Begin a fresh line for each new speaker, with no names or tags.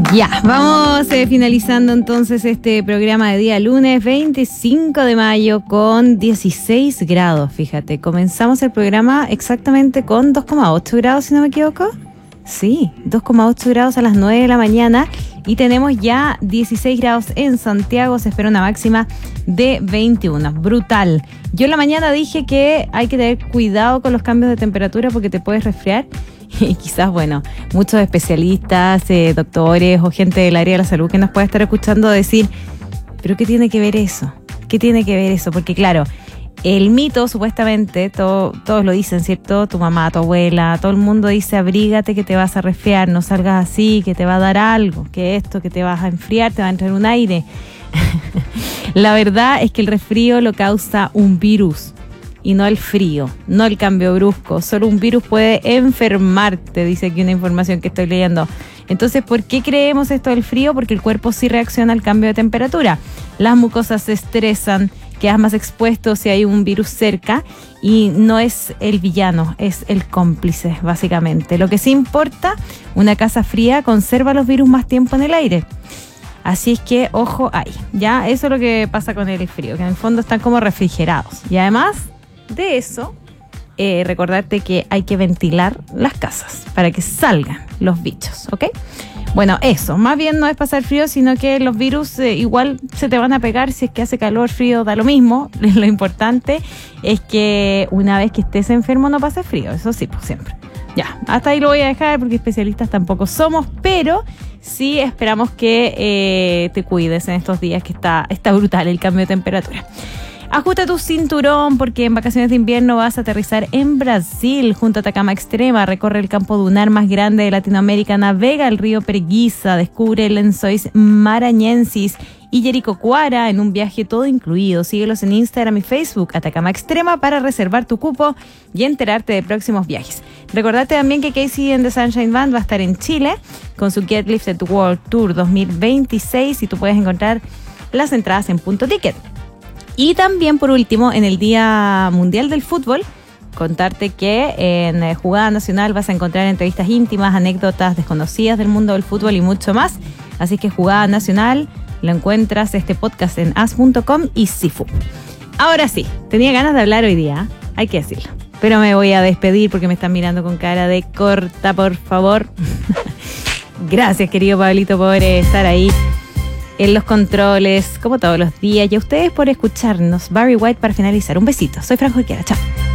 Ya, vamos finalizando entonces este programa de día lunes 25 de mayo con 16 grados, fíjate. Comenzamos el programa exactamente con 2,8 grados, si no me equivoco. Sí, 2,8 grados a las 9 de la mañana y tenemos ya 16 grados en Santiago. Se espera una máxima de 21. Brutal. Yo en la mañana dije que hay que tener cuidado con los cambios de temperatura porque te puedes resfriar. Y quizás, bueno, muchos especialistas, doctores o gente del área de la salud que nos puede estar escuchando decir, ¿pero qué tiene que ver eso? ¿Qué tiene que ver eso? Porque claro, el mito, supuestamente, todos lo dicen, ¿cierto? Tu mamá, tu abuela, todo el mundo dice, abrígate que te vas a resfriar, no salgas así, que te va a dar algo, que esto, que te vas a enfriar, te va a entrar un aire. La verdad es que el resfrío lo causa un virus. Y no el frío, no el cambio brusco. Solo un virus puede enfermarte, dice aquí una información que estoy leyendo. Entonces, ¿por qué creemos esto del frío? Porque el cuerpo sí reacciona al cambio de temperatura. Las mucosas se estresan, quedas más expuesto si hay un virus cerca y no es el villano, es el cómplice, básicamente. Lo que sí importa, una casa fría conserva los virus más tiempo en el aire. Así es que, ojo ahí. Ya, eso es lo que pasa con el frío, que en el fondo están como refrigerados. Y además de eso, recordarte que hay que ventilar las casas para que salgan los bichos, ¿ok? Bueno, eso, más bien no es pasar frío, sino que los virus igual se te van a pegar si es que hace calor, frío, da lo mismo. Lo importante es que una vez que estés enfermo no pases frío, eso sí, pues siempre. Ya, hasta ahí lo voy a dejar porque especialistas tampoco somos, pero sí esperamos que te cuides en estos días que está brutal el cambio de temperatura. Ajusta tu cinturón porque en vacaciones de invierno vas a aterrizar en Brasil junto a Atacama Extrema. Recorre el campo dunar más grande de Latinoamérica, navega el río Preguiça, descubre el Lençóis Maranhenses y Jericoacoara en un viaje todo incluido. Síguelos en Instagram y Facebook, Atacama Extrema, para reservar tu cupo y enterarte de próximos viajes. Recordate también que Casey and the Sunshine Band va a estar en Chile con su Get Lifted World Tour 2026 y tú puedes encontrar las entradas en Punto Ticket. Y también, por último, en el Día Mundial del Fútbol, contarte que en Jugada Nacional vas a encontrar entrevistas íntimas, anécdotas desconocidas del mundo del fútbol y mucho más. Así que Jugada Nacional, lo encuentras este podcast en as.com y Sifu. Ahora sí, tenía ganas de hablar hoy día, hay que decirlo. Pero me voy a despedir porque me están mirando con cara de corta, por favor. Gracias, querido Pablito, por estar ahí en los controles, como todos los días, y a ustedes por escucharnos. Barry White para finalizar. Un besito. Soy Fran Jorquera. Chao.